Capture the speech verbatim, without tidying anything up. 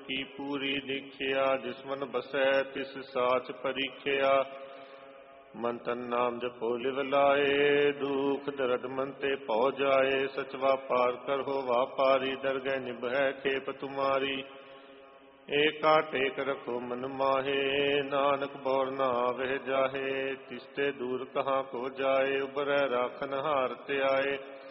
की पूरी दीखिया। जिसमन बसै तिस साच परीखिया। मन तन नाम जपो लिव लाए। दुख दर्द मन ते पौ जाए। सचवा पार कर हो वापारी। दरगह निभै खेप तुम्हारी। एका टेक रखो मन माहे। नानक बौर न आवे जाहे। तिसते दूर कहाँ को जाए। उबरै राखन हार ते आए।